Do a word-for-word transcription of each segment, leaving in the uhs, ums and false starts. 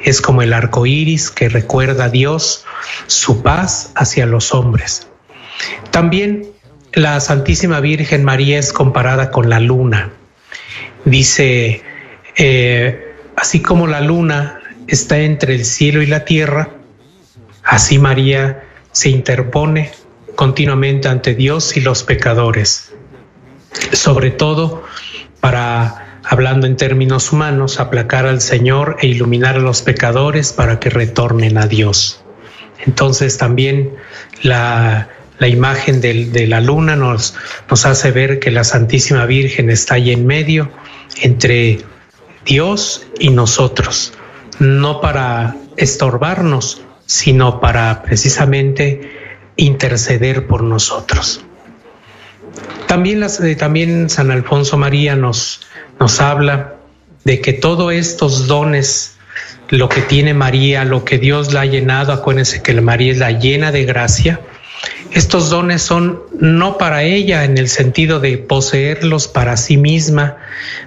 es como el arco iris que recuerda a Dios su paz hacia los hombres. También la Santísima Virgen María es comparada con la luna. Dice, eh, así como la luna está entre el cielo y la tierra, así María se interpone continuamente ante Dios y los pecadores, sobre todo para, hablando en términos humanos, aplacar al Señor e iluminar a los pecadores para que retornen a Dios. Entonces también la, la imagen de, de la luna nos, nos hace ver que la Santísima Virgen está ahí en medio entre Dios y nosotros, no para estorbarnos, sino para precisamente interceder por nosotros. También, las, eh, también San Alfonso María nos, nos habla de que todos estos dones, lo que tiene María, lo que Dios la ha llenado, acuérdense que María es la llena de gracia, estos dones son no para ella en el sentido de poseerlos para sí misma,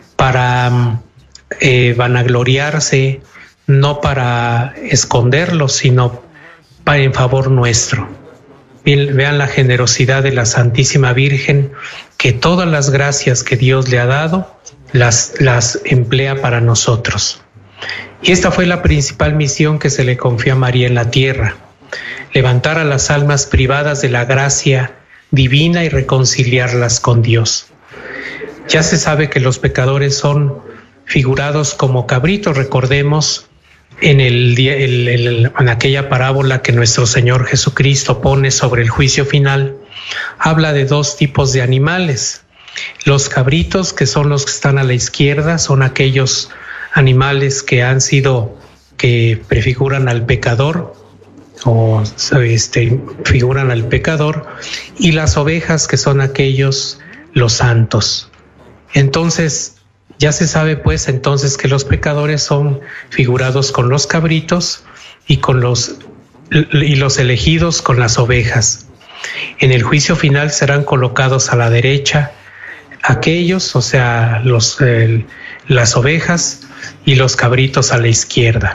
para eh, vanagloriarse, no para esconderlos, sino para en favor nuestro. Vean la generosidad de la Santísima Virgen, que todas las gracias que Dios le ha dado las, las emplea para nosotros. Y esta fue la principal misión que se le confió a María en la tierra: levantar a las almas privadas de la gracia divina y reconciliarlas con Dios. Ya se sabe que los pecadores son figurados como cabritos. Recordemos en, el, el, el, en aquella parábola que nuestro Señor Jesucristo pone sobre el juicio final, habla de dos tipos de animales. Los cabritos, que son los que están a la izquierda, son aquellos animales que han sido, que prefiguran al pecador, o este, figuran al pecador, y las ovejas, que son aquellos, los santos. Entonces, ya se sabe pues entonces que los pecadores son figurados con los cabritos y con los y los elegidos con las ovejas. En el juicio final serán colocados a la derecha aquellos, o sea, los eh, las ovejas, y los cabritos a la izquierda.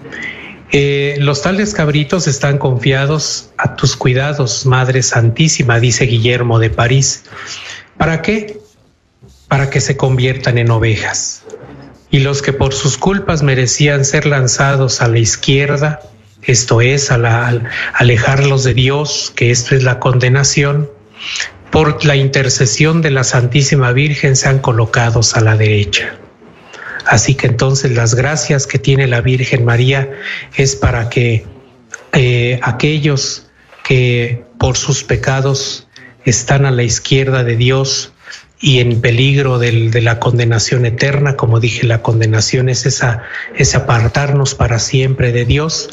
Eh, los tales cabritos están confiados a tus cuidados, Madre Santísima, dice Guillermo de París. ¿Para qué? Para que se conviertan en ovejas. Y los que por sus culpas merecían ser lanzados a la izquierda, esto es, a la, a alejarlos de Dios, que esto es la condenación, por la intercesión de la Santísima Virgen sean colocados a la derecha. Así que entonces las gracias que tiene la Virgen María es para que eh, aquellos que por sus pecados están a la izquierda de Dios y en peligro del, de la condenación eterna, como dije, la condenación es esa, es apartarnos para siempre de Dios,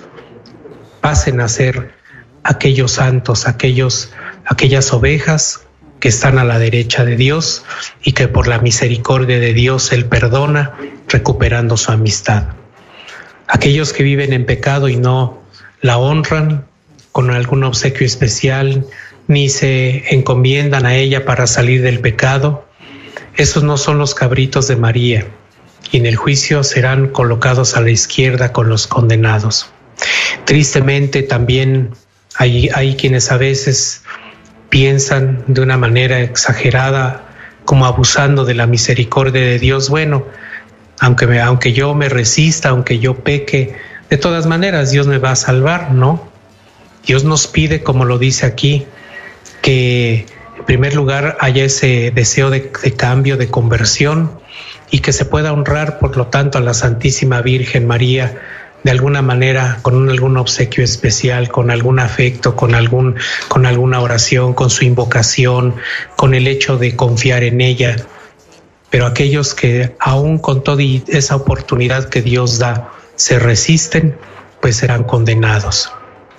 pasen a ser aquellos santos, aquellos, aquellas ovejas que están a la derecha de Dios y que por la misericordia de Dios Él perdona, recuperando su amistad. Aquellos que viven en pecado y no la honran con algún obsequio especial, ni se encomiendan a ella para salir del pecado, esos no son los cabritos de María, y en el juicio serán colocados a la izquierda con los condenados. Tristemente también hay, hay quienes a veces piensan de una manera exagerada, como abusando de la misericordia de Dios. Bueno, aunque, me, aunque yo me resista, aunque yo peque, de todas maneras Dios me va a salvar, ¿no? Dios nos pide, como lo dice aquí, que en primer lugar haya ese deseo de, de cambio, de conversión, y que se pueda honrar, por lo tanto, a la Santísima Virgen María de alguna manera, con un, algún obsequio especial, con algún afecto, con, algún, con alguna oración, con su invocación, con el hecho de confiar en ella. Pero aquellos que aún con toda esa oportunidad que Dios da se resisten, pues serán condenados.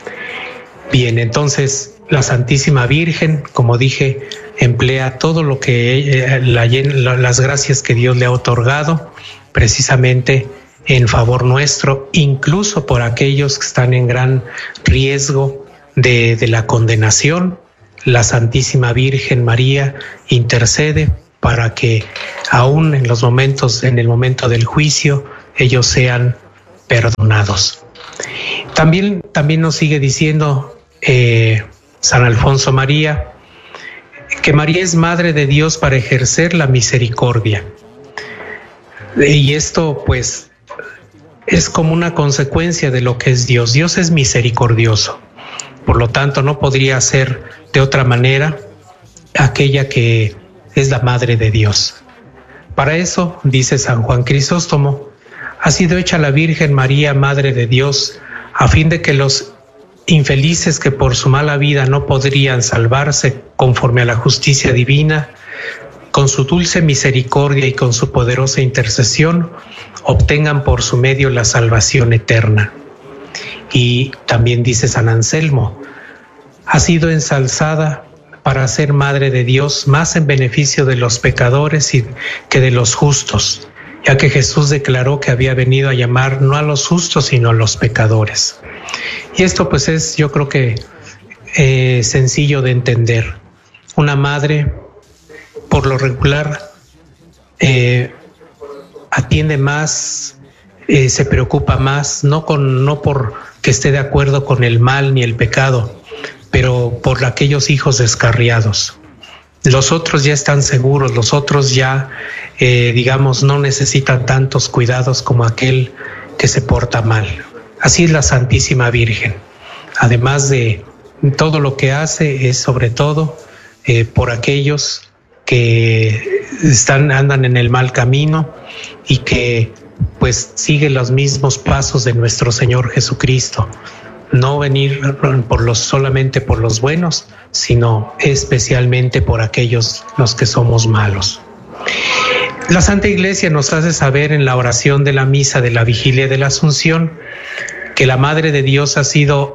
Bien, entonces la Santísima Virgen, como dije, emplea todo lo que eh, la, las gracias que Dios le ha otorgado precisamente en favor nuestro, incluso por aquellos que están en gran riesgo de, de la condenación. La Santísima Virgen María intercede para que aún en los momentos, en el momento del juicio, ellos sean perdonados. También, también nos sigue diciendo eh, San Alfonso María que María es Madre de Dios para ejercer la misericordia. Y esto pues es como una consecuencia de lo que es Dios. Dios es misericordioso. Por lo tanto, no podría ser de otra manera aquella que es la Madre de Dios. Para eso, dice San Juan Crisóstomo, ha sido hecha la Virgen María Madre de Dios, a fin de que los infelices que por su mala vida no podrían salvarse conforme a la justicia divina, con su dulce misericordia y con su poderosa intercesión, obtengan por su medio la salvación eterna. Y también dice San Anselmo, ha sido ensalzada para ser Madre de Dios más en beneficio de los pecadores y que de los justos, ya que Jesús declaró que había venido a llamar no a los justos sino a los pecadores. Y esto pues es, yo creo que eh, sencillo de entender. Una madre, por lo regular, eh, atiende más, eh, se preocupa más, no con, no por que esté de acuerdo con el mal ni el pecado, pero por aquellos hijos descarriados. Los otros ya están seguros, los otros ya, eh, digamos, no necesitan tantos cuidados como aquel que se porta mal. Así es la Santísima Virgen. Además de todo lo que hace, es sobre todo eh, por aquellos que están, andan en el mal camino y que pues sigue los mismos pasos de nuestro Señor Jesucristo. No venir por los, solamente por los buenos, sino especialmente por aquellos los que somos malos. La Santa Iglesia nos hace saber en la oración de la misa de la Vigilia de la Asunción que la Madre de Dios ha sido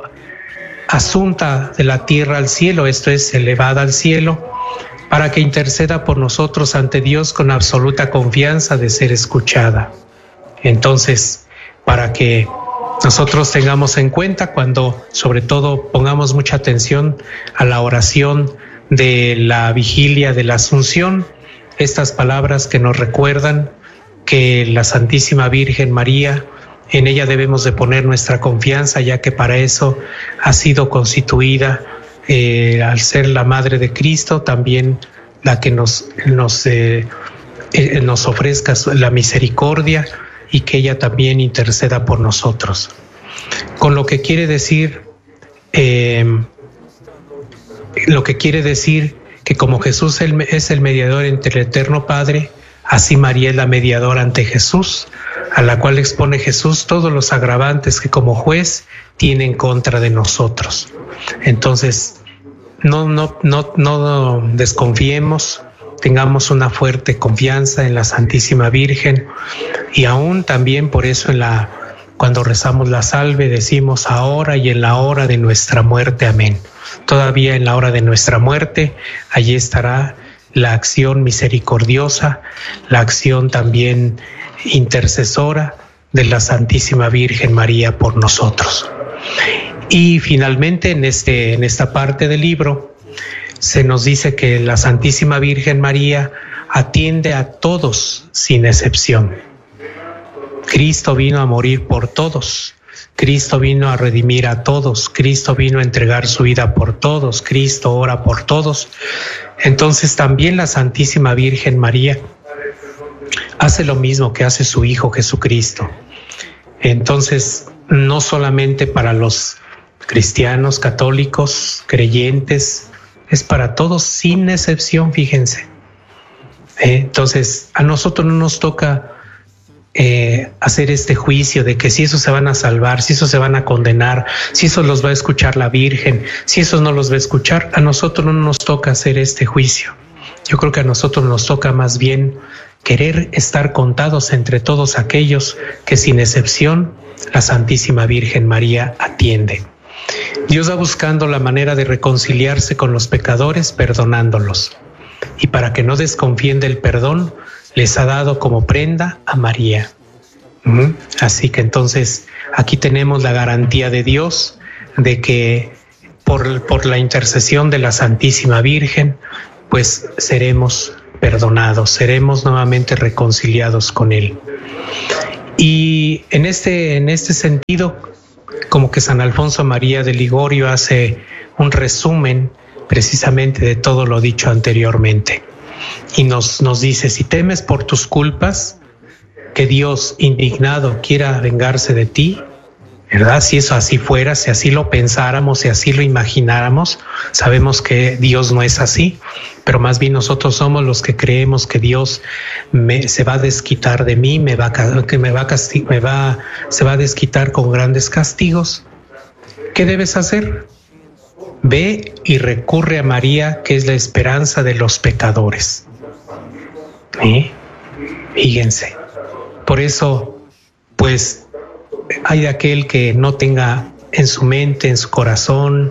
asunta de la tierra al cielo, esto es, elevada al cielo, para que interceda por nosotros ante Dios con absoluta confianza de ser escuchada. Entonces, para que nosotros tengamos en cuenta cuando, sobre todo, pongamos mucha atención a la oración de la Vigilia de la Asunción, estas palabras que nos recuerdan que la Santísima Virgen María, en ella debemos de poner nuestra confianza, ya que para eso ha sido constituida, eh, al ser la Madre de Cristo, también la que nos, nos, eh, eh, nos ofrezca la misericordia y que ella también interceda por nosotros. Con lo que quiere decir, eh, lo que quiere decir que como Jesús es el mediador entre el Eterno Padre, así María es la mediadora ante Jesús, a la cual expone Jesús todos los agravantes que como juez tiene en contra de nosotros. Entonces, no, no, no, no desconfiemos, tengamos una fuerte confianza en la Santísima Virgen y aún también por eso en la, cuando rezamos la salve decimos ahora y en la hora de nuestra muerte, amén. Todavía en la hora de nuestra muerte, allí estará la acción misericordiosa, la acción también intercesora de la Santísima Virgen María por nosotros. Y finalmente en, este, en esta parte del libro se nos dice que la Santísima Virgen María atiende a todos sin excepción. Cristo vino a morir por todos. Cristo vino a redimir a todos, Cristo vino a entregar su vida por todos, Cristo ora por todos. Entonces también la Santísima Virgen María hace lo mismo que hace su Hijo Jesucristo. Entonces, no solamente para los cristianos, católicos, creyentes, es para todos sin excepción, fíjense. Entonces, a nosotros no nos toca Eh, hacer este juicio de que si esos se van a salvar, si esos se van a condenar, si esos los va a escuchar la Virgen, si esos no los va a escuchar. A nosotros no nos toca hacer este juicio. Yo creo que a nosotros nos toca más bien querer estar contados entre todos aquellos que sin excepción la Santísima Virgen María atiende. Dios va buscando la manera de reconciliarse con los pecadores perdonándolos. Y para que no desconfíen del perdón, les ha dado como prenda a María. Uh-huh. Así que entonces aquí tenemos la garantía de Dios de que por, por la intercesión de la Santísima Virgen, pues seremos perdonados, seremos nuevamente reconciliados con Él. Y en este, en este sentido, como que San Alfonso María de Ligorio hace un resumen precisamente de todo lo dicho anteriormente. Y nos, nos dice, si temes por tus culpas, que Dios indignado quiera vengarse de ti, ¿verdad? Si eso así fuera, si así lo pensáramos, si así lo imagináramos, sabemos que Dios no es así, pero más bien nosotros somos los que creemos que Dios me, se va a desquitar de mí, me va a, que me va a castig, me va, se va a desquitar con grandes castigos. ¿Qué debes hacer? Ve y recurre a María, que es la esperanza de los pecadores. ¿Eh? Fíjense. Por eso, pues, hay de aquel que no tenga en su mente, en su corazón,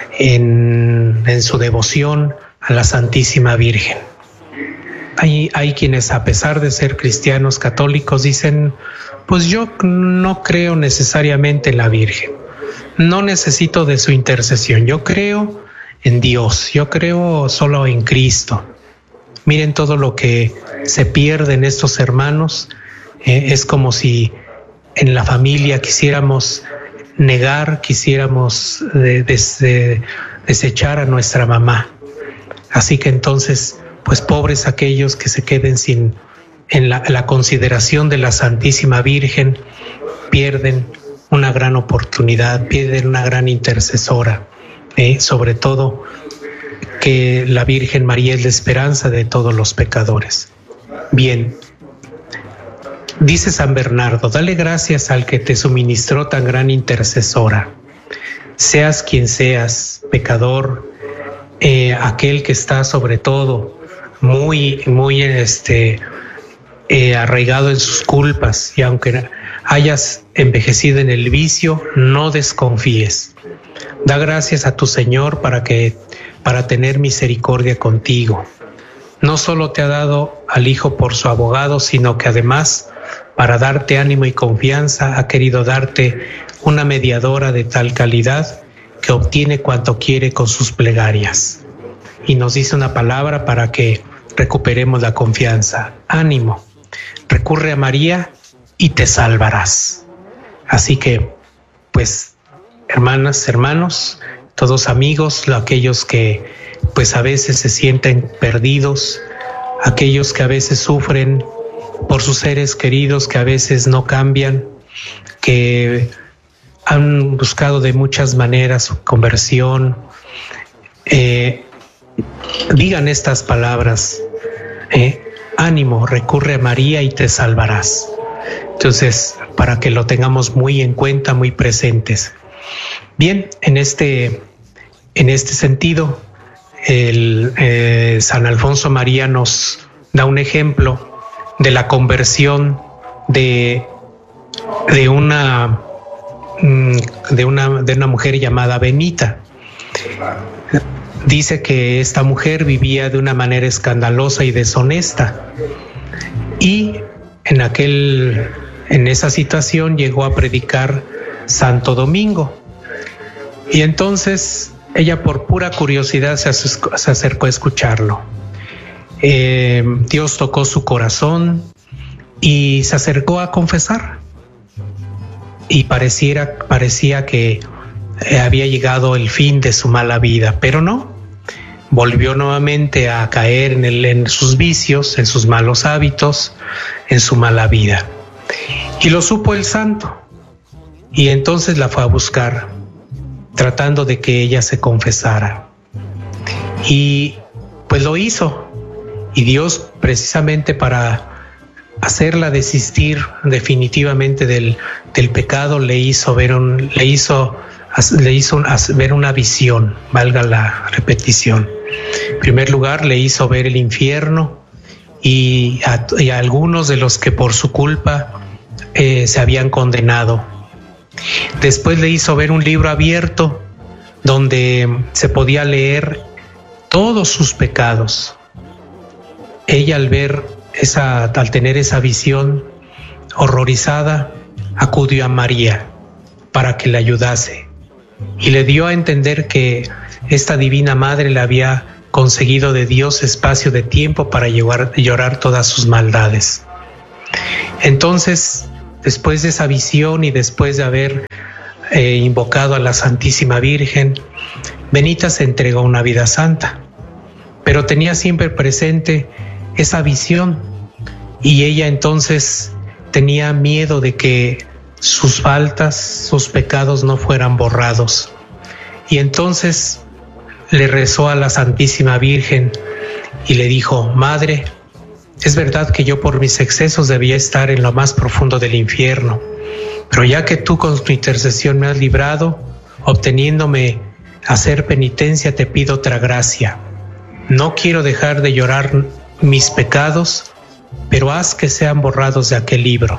en, en su devoción a la Santísima Virgen. Hay, hay quienes, a pesar de ser cristianos católicos, dicen, pues yo no creo necesariamente en la Virgen, no necesito de su intercesión, yo creo en Dios, yo creo solo en Cristo. Miren todo lo que se pierde en estos hermanos. Eh, es como si en la familia quisiéramos negar, quisiéramos de, de, de, desechar a nuestra mamá. Así que entonces, pues pobres aquellos que se queden sin en la, la consideración de la Santísima Virgen, pierden una gran oportunidad, pierden una gran intercesora, eh, sobre todo que la Virgen María es la esperanza de todos los pecadores. Bien. Dice San Bernardo, dale gracias al que te suministró tan gran intercesora. Seas quien seas, pecador, eh, aquel que está sobre todo muy, muy este, eh, arraigado en sus culpas, y aunque hayas envejecido en el vicio, no desconfíes. Da gracias a tu Señor para que, para tener misericordia contigo. No solo te ha dado al Hijo por su abogado, sino que además, para darte ánimo y confianza, ha querido darte una mediadora de tal calidad que obtiene cuanto quiere con sus plegarias. Y nos dice una palabra para que recuperemos la confianza. Ánimo, recurre a María y te salvarás. Así que, pues, hermanas, hermanos, todos amigos, aquellos que pues a veces se sienten perdidos, aquellos que a veces sufren por sus seres queridos, que a veces no cambian, que han buscado de muchas maneras su conversión, eh, digan estas palabras, eh, ánimo, recurre a María y te salvarás. Entonces, para que lo tengamos muy en cuenta, muy presentes. Bien, en este, en este sentido, el, eh, San Alfonso María nos da un ejemplo de la conversión de, de, una, de, una, de una mujer llamada Benita. Dice que esta mujer vivía de una manera escandalosa y deshonesta, y en, aquel, en esa situación llegó a predicar Santo Domingo. Y entonces ella, por pura curiosidad, se, se acercó a escucharlo. Eh, Dios tocó su corazón y se acercó a confesar, y pareciera, parecía que eh, había llegado el fin de su mala vida, pero no, volvió nuevamente a caer en, el, en sus vicios, en sus malos hábitos, en su mala vida, y lo supo el santo, y entonces la fue a buscar, tratando de que ella se confesara, y pues lo hizo. Y Dios, precisamente para hacerla desistir definitivamente del, del pecado, le hizo ver un, le hizo, le hizo ver una visión, valga la repetición. En primer lugar, le hizo ver el infierno y a, y a algunos de los que por su culpa eh, se habían condenado. Después le hizo ver un libro abierto donde se podía leer todos sus pecados. Ella, al ver esa, al tener esa visión horrorizada, acudió a María para que le ayudase, y le dio a entender que esta divina madre le había conseguido de Dios espacio de tiempo para llorar, llorar todas sus maldades. Entonces después de esa visión y después de haber eh, invocado a la Santísima Virgen, Benita se entregó a una vida santa, pero tenía siempre presente esa visión y ella entonces tenía miedo de que sus faltas, sus pecados no fueran borrados. Y entonces le rezó a la Santísima Virgen y le dijo: Madre, es verdad que yo por mis excesos debía estar en lo más profundo del infierno, pero ya que tú con tu intercesión me has librado, obteniéndome hacer penitencia, te pido otra gracia. No quiero dejar de llorar mis pecados, pero haz que sean borrados de aquel libro.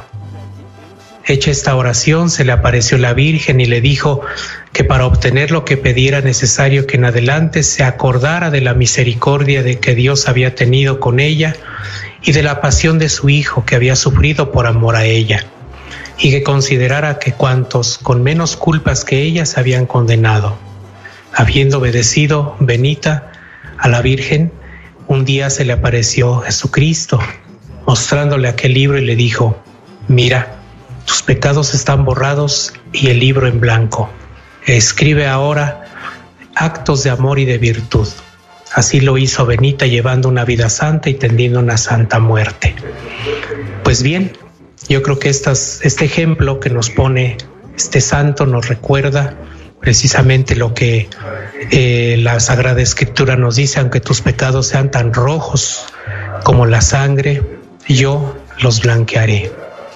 Hecha esta oración, se le apareció la Virgen y le dijo que para obtener lo que pidiera necesario que en adelante se acordara de la misericordia de que Dios había tenido con ella y de la pasión de su Hijo que había sufrido por amor a ella, y que considerara que cuantos con menos culpas que ella se habían condenado. Habiendo obedecido Benita a la Virgen, un día se le apareció Jesucristo, mostrándole aquel libro y le dijo: mira, tus pecados están borrados y el libro en blanco. Escribe ahora actos de amor y de virtud. Así lo hizo Benita, llevando una vida santa y tendiendo una santa muerte. Pues bien, yo creo que estas, este ejemplo que nos pone este santo nos recuerda precisamente lo que eh, la Sagrada Escritura nos dice: aunque tus pecados sean tan rojos como la sangre, yo los blanquearé.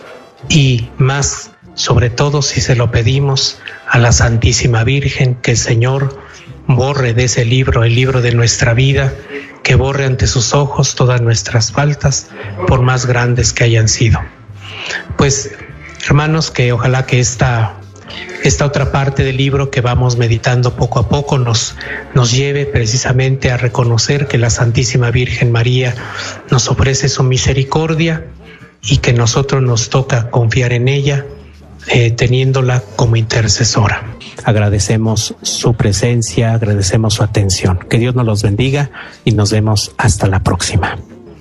Y más, sobre todo, si se lo pedimos a la Santísima Virgen, que el Señor borre de ese libro, el libro de nuestra vida, que borre ante sus ojos todas nuestras faltas, por más grandes que hayan sido. Pues, hermanos, que ojalá que esta, esta otra parte del libro que vamos meditando poco a poco nos, nos lleve precisamente a reconocer que la Santísima Virgen María nos ofrece su misericordia y que nosotros nos toca confiar en ella, eh, teniéndola como intercesora. Agradecemos su presencia, agradecemos su atención. Que Dios nos los bendiga y nos vemos hasta la próxima.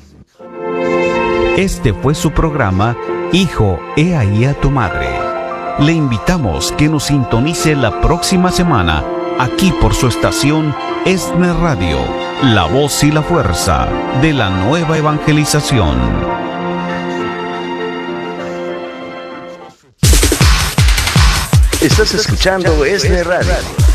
Este fue su programa Hijo, he ahí a tu madre. Le invitamos que nos sintonice la próxima semana aquí por su estación ESNE Radio, la voz y la fuerza de la nueva evangelización. Estás escuchando ESNE Radio,